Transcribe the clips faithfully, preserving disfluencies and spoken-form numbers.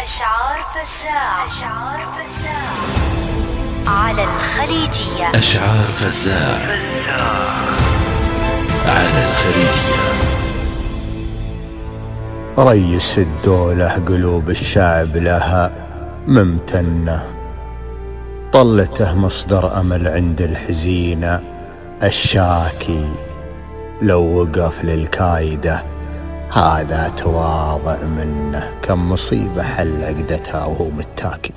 أشعار فزاع على الخليجية. أشعار فزاع على الخليجية. ريس الدولة قلوب الشعب لها ممتنة، طلته مصدر أمل عند الحزينة الشاكي. لو وقف للكايدة هذا تواضع منه، كم مصيبة حل عقدتها وهو متاكل.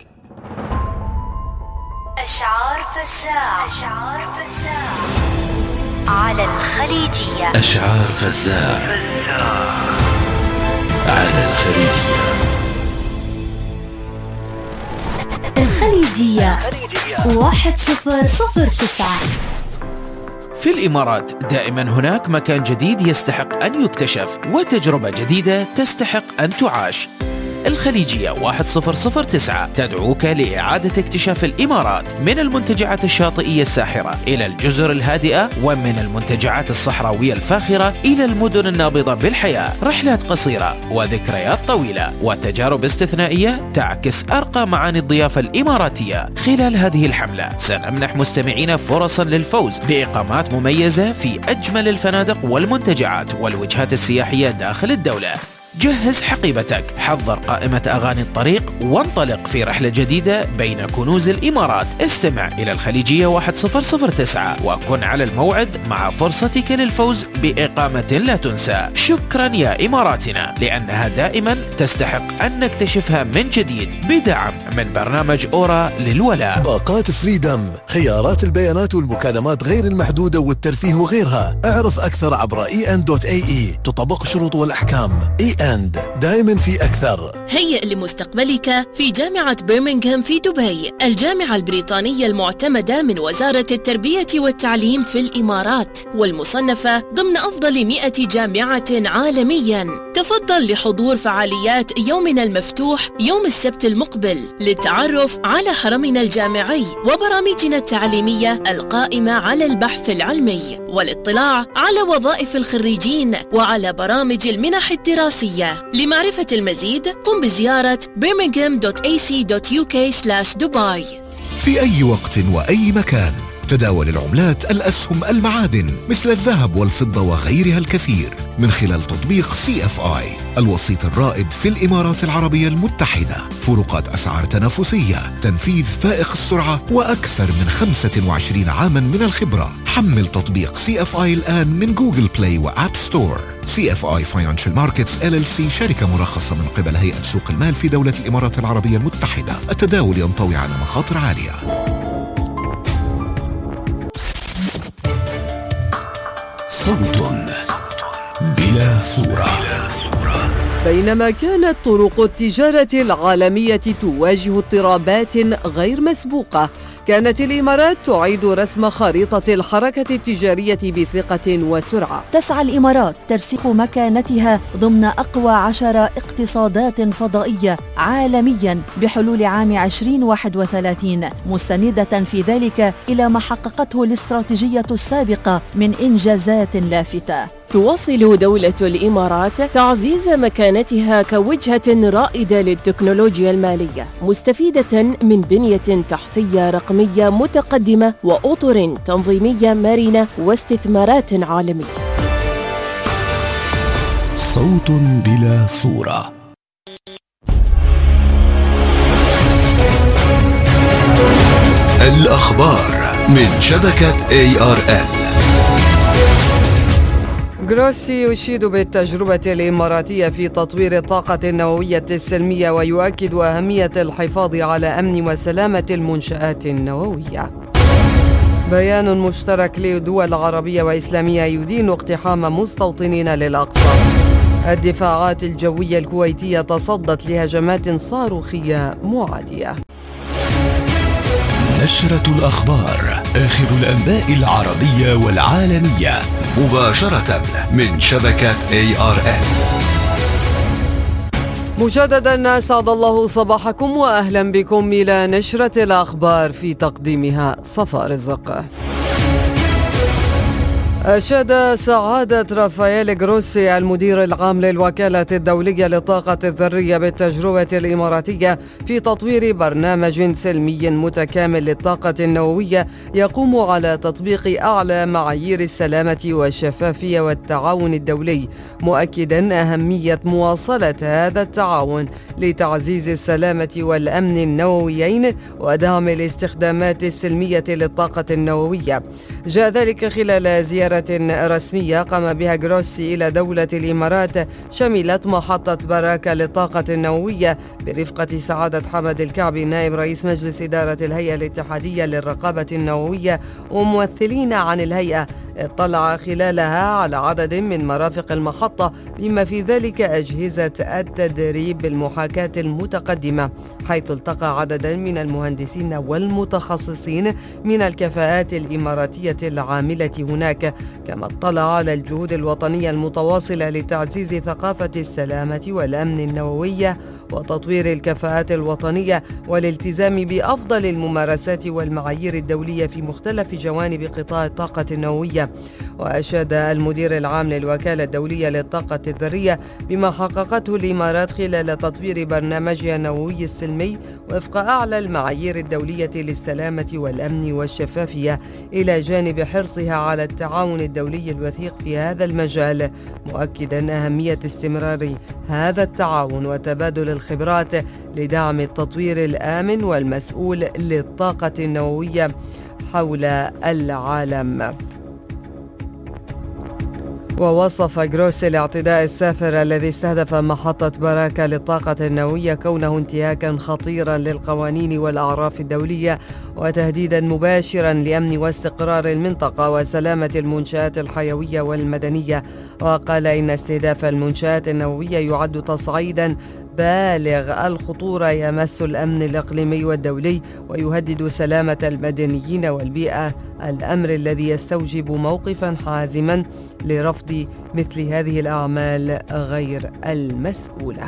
أشعار فزاع على الخليجية. أشعار فزاع على الخليجية. الخليجية واحد صفر صفر تسعة. في الإمارات دائما هناك مكان جديد يستحق أن يكتشف، وتجربة جديدة تستحق أن تعاش. الخليجية واحد صفر صفر تسعة تدعوك لإعادة اكتشاف الإمارات، من المنتجعات الشاطئية الساحرة إلى الجزر الهادئة، ومن المنتجعات الصحراوية الفاخرة إلى المدن النابضة بالحياة. رحلات قصيرة وذكريات طويلة وتجارب استثنائية تعكس أرقى معاني الضيافة الإماراتية. خلال هذه الحملة سنمنح مستمعين فرصا للفوز بإقامات مميزة في أجمل الفنادق والمنتجعات والوجهات السياحية داخل الدولة. جهز حقيبتك، حضر قائمة أغاني الطريق، وانطلق في رحلة جديدة بين كنوز الإمارات. استمع إلى الخليجية واحد صفر صفر تسعة وكن على الموعد مع فرصتك للفوز بإقامة لا تنسى. شكرا يا إماراتنا، لأنها دائما تستحق أن نكتشفها من جديد، بدعم من برنامج أورا للولاء. باقات فريدم، خيارات البيانات والمكالمات غير المحدودة والترفيه وغيرها. اعرف أكثر عبر إي إن دوت إيه إي. تطبق الشروط والأحكام. إي أند دائما في أكثر. هيئ لمستقبلك في جامعة برمنغهام في دبي، الجامعة البريطانية المعتمدة من وزارة التربية والتعليم في الإمارات، والمصنفة ضمن أفضل مئة جامعة عالميا. تفضل لحضور فعاليات يومنا المفتوح يوم السبت المقبل للتعرف على حرمنا الجامعي وبرامجنا التعليمية القائمة على البحث العلمي، والاطلاع على وظائف الخريجين وعلى برامج المنح الدراسية. لمعرفة المزيد قم بزيارة birmingham دوت إيه سي دوت يو كي سلاش دبي. في أي وقت وأي مكان تداول العملات، الأسهم، المعادن مثل الذهب والفضة وغيرها الكثير من خلال تطبيق سي إف آي، الوسيط الرائد في الإمارات العربية المتحدة. فروقات أسعار تنافسية، تنفيذ فائق السرعة، وأكثر من خمسة وعشرين عاما من الخبرة. حمل تطبيق سي إف آي الآن من جوجل بلاي وآب ستور. سي إف آي Financial Markets إل إل سي شركة مرخصة من قبل هيئة سوق المال في دولة الإمارات العربية المتحدة. التداول ينطوي على مخاطر عالية. صوت بلا صورة. بينما كانت طرق التجارة العالمية تواجه اضطرابات غير مسبوقة، كانت الإمارات تعيد رسم خريطة الحركة التجارية بثقة وسرعة. تسعى الإمارات ترسيخ مكانتها ضمن أقوى عشر اقتصادات فضائية عالميا بحلول عام عشرين واحد وثلاثين، مستندة في ذلك إلى ما حققته الاستراتيجية السابقة من إنجازات لافتة. تواصل دولة الإمارات تعزيز مكانتها كوجهة رائدة للتكنولوجيا المالية، مستفيدة من بنية تحتية رقمية متقدمة وأطر تنظيمية مرنة واستثمارات عالمية. صوت بلا صورة. الأخبار من شبكة إيه آر إل. غروسي يشيد بالتجربة الإماراتية في تطوير الطاقة النووية السلمية، ويؤكد أهمية الحفاظ على أمن وسلامة المنشآت النووية. بيان مشترك لدول عربية وإسلامية يدين اقتحام مستوطنين للأقصى. الدفاعات الجوية الكويتية تصدت لهجمات صاروخية معادية. نشرة الأخبار، آخر الأنباء العربية والعالمية مباشرة من شبكة إيه آر إل. مجددا سعد الله صباحكم وأهلا بكم إلى نشرة الأخبار، في تقديمها صفاء رزق. أشاد سعادة رافائيل جروسي المدير العام للوكالة الدولية للطاقة الذرية بالتجربة الإماراتية في تطوير برنامج سلمي متكامل للطاقة النووية يقوم على تطبيق أعلى معايير السلامة والشفافية والتعاون الدولي، مؤكدا أهمية مواصلة هذا التعاون لتعزيز السلامة والأمن النوويين ودعم الاستخدامات السلمية للطاقة النووية. جاء ذلك خلال زيارة رسمية قام بها جروسي إلى دولة الإمارات شملت محطة براكة للطاقة النووية برفقة سعادة حمد الكعبي نائب رئيس مجلس إدارة الهيئة الاتحادية للرقابة النووية وممثلين عن الهيئة. اطلع خلالها على عدد من مرافق المحطة بما في ذلك أجهزة التدريب بالمحاكاة المتقدمة، حيث التقى عدد من المهندسين والمتخصصين من الكفاءات الإماراتية العاملة هناك. كما اطلع على الجهود الوطنية المتواصلة لتعزيز ثقافة السلامة والأمن النووي وتطوير الكفاءات الوطنية والالتزام بأفضل الممارسات والمعايير الدولية في مختلف جوانب قطاع الطاقة النووية. وأشاد المدير العام للوكالة الدولية للطاقة الذرية بما حققته الإمارات خلال تطوير برنامجها النووي السلمي وفق أعلى المعايير الدولية للسلامة والأمن والشفافية، إلى جانب حرصها على التعاون الدولي الوثيق في هذا المجال، مؤكدا أهمية استمرار هذا التعاون وتبادل الخبرات لدعم التطوير الآمن والمسؤول للطاقة النووية حول العالم. ووصف جروسي الاعتداء السافر الذي استهدف محطة براكة للطاقة النووية كونه انتهاكا خطيرا للقوانين والأعراف الدولية وتهديدا مباشرا لأمن واستقرار المنطقة وسلامة المنشآت الحيوية والمدنية. وقال إن استهداف المنشآت النووية يعد تصعيدا بالغ الخطورة يمس الأمن الإقليمي والدولي ويهدد سلامة المدنيين والبيئة، الأمر الذي يستوجب موقفا حازما لرفض مثل هذه الأعمال غير المسؤولة.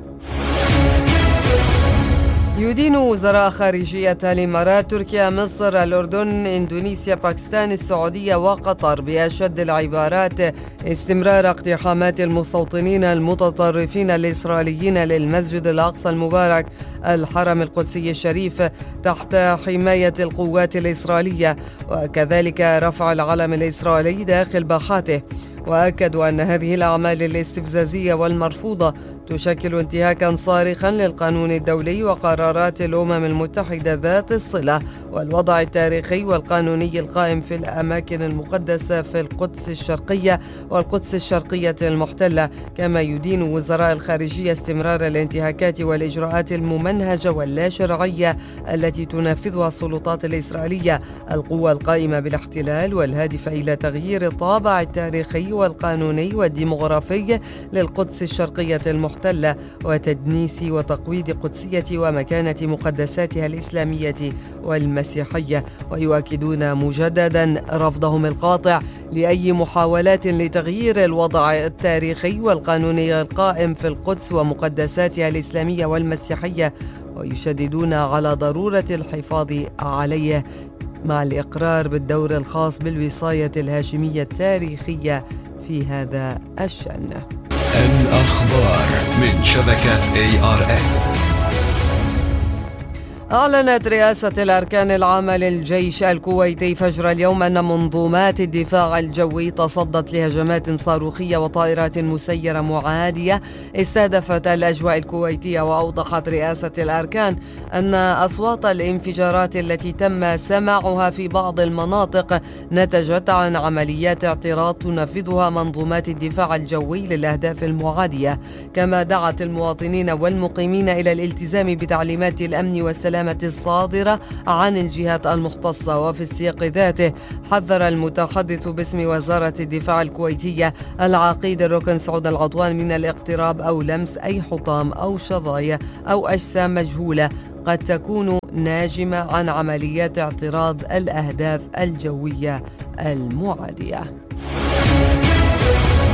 يدين وزراء خارجية الإمارات، تركيا، مصر، الأردن، إندونيسيا، باكستان، السعودية وقطر بأشد العبارات استمرار اقتحامات المستوطنين المتطرفين الإسرائيليين للمسجد الأقصى المبارك الحرم القدسي الشريف تحت حماية القوات الإسرائيلية، وكذلك رفع العلم الإسرائيلي داخل باحاته. وأكدوا أن هذه الأعمال الاستفزازية والمرفوضة تشكل انتهاكا صارخا للقانون الدولي وقرارات الأمم المتحدة ذات الصلة والوضع التاريخي والقانوني القائم في الأماكن المقدسة في القدس الشرقية والقدس الشرقية المحتلة. كما يدين وزراء الخارجية استمرار الانتهاكات والإجراءات الممنهجة واللا شرعية التي تنفذها السلطات الإسرائيلية القوى القائمة بالاحتلال والهادفة إلى تغيير الطابع التاريخي والقانوني والديمغرافي للقدس الشرقية المحتلة وتدنيس وتقويض قدسية ومكانة مقدساتها الإسلامية والمسيحية. ويؤكدون مجددا رفضهم القاطع لأي محاولات لتغيير الوضع التاريخي والقانوني القائم في القدس ومقدساتها الإسلامية والمسيحية، ويشددون على ضرورة الحفاظ عليه مع الإقرار بالدور الخاص بالوصاية الهاشمية التاريخية في هذا الشأن. الأخبار من شبكة إيه آر إن. أعلنت رئاسة الأركان العامة للجيش الكويتي فجر اليوم أن منظومات الدفاع الجوي تصدت لهجمات صاروخية وطائرات مسيرة معادية استهدفت الأجواء الكويتية. وأوضحت رئاسة الأركان أن أصوات الانفجارات التي تم سماعها في بعض المناطق نتجت عن عمليات اعتراض تنفذها منظومات الدفاع الجوي للأهداف المعادية. كما دعت المواطنين والمقيمين إلى الالتزام بتعليمات الأمن والسلامة الصادرة عن الجهات المختصة. وفي السياق ذاته حذر المتحدث باسم وزارة الدفاع الكويتية العقيد الركن سعود العطوان من الاقتراب أو لمس أي حطام أو شظايا أو أجسام مجهولة قد تكون ناجمة عن عمليات اعتراض الأهداف الجوية المعادية.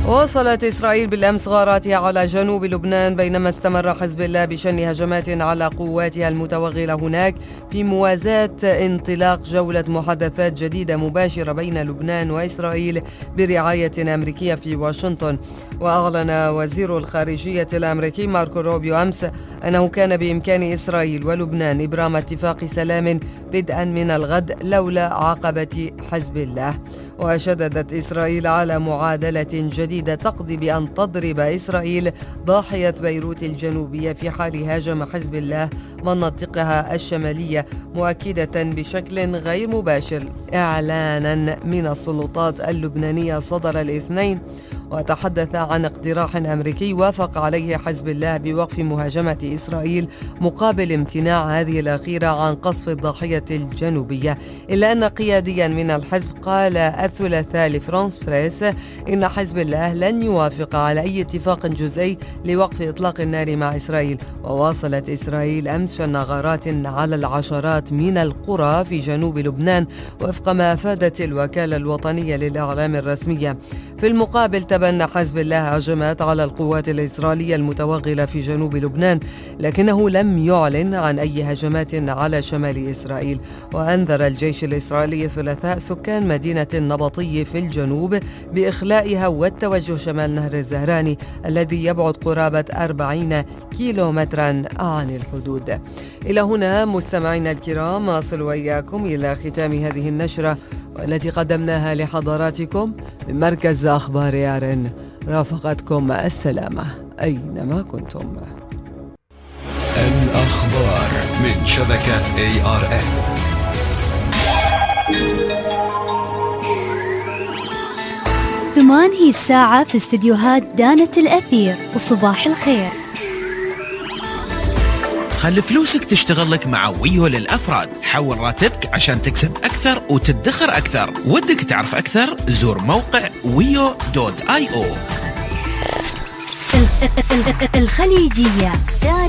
واصلت إسرائيل بالأمس غاراتها على جنوب لبنان بينما استمر حزب الله بشن هجمات على قواتها المتوغلة هناك في موازاة انطلاق جولة محادثات جديدة مباشرة بين لبنان وإسرائيل برعاية أمريكية في واشنطن. وأعلن وزير الخارجية الأمريكي ماركو روبيو أمس أنه كان بإمكان إسرائيل ولبنان إبرام اتفاق سلام بدءا من الغد لولا عقبة حزب الله. وشددت إسرائيل على معادلة جديدة تقضي بأن تضرب إسرائيل ضاحية بيروت الجنوبية في حال هاجم حزب الله مناطقها الشمالية، مؤكدة بشكل غير مباشر إعلانا من السلطات اللبنانية صدر الاثنين وتحدث عن اقتراح أمريكي وافق عليه حزب الله بوقف مهاجمة إسرائيل مقابل امتناع هذه الأخيرة عن قصف الضاحية الجنوبية. إلا أن قياديا من الحزب قال الثلاثاء لفرانس بريس إن حزب الله لن يوافق على أي اتفاق جزئي لوقف إطلاق النار مع إسرائيل. وواصلت إسرائيل أمس شن غارات على العشرات من القرى في جنوب لبنان وفق ما أفادت الوكالة الوطنية للإعلام الرسمية. في المقابل تبنى حزب الله هجمات على القوات الإسرائيلية المتوغلة في جنوب لبنان، لكنه لم يعلن عن أي هجمات على شمال إسرائيل. وأنذر الجيش الإسرائيلي الثلاثاء سكان مدينة النبطي في الجنوب بإخلائها والتوجه شمال نهر الزهراني الذي يبعد قرابة أربعين كيلومترا عن الحدود. إلى هنا مستمعينا الكرام أصل وإياكم إلى ختام هذه النشرة والتي قدمناها لحضراتكم من مركز أخبار يارن. رافقتكم السلامة أينما كنتم. الأخبار من شبكة إيه آر إن. ثمان هي الساعة في استديوهات دانة الأثير وصباح الخير. خلي فلوسك تشتغل لك مع ويو للأفراد. حول راتبك عشان تكسب أكثر وتدخر أكثر. ودك تعرف أكثر؟ زور موقع ويو دوت آي أو. الخليجية.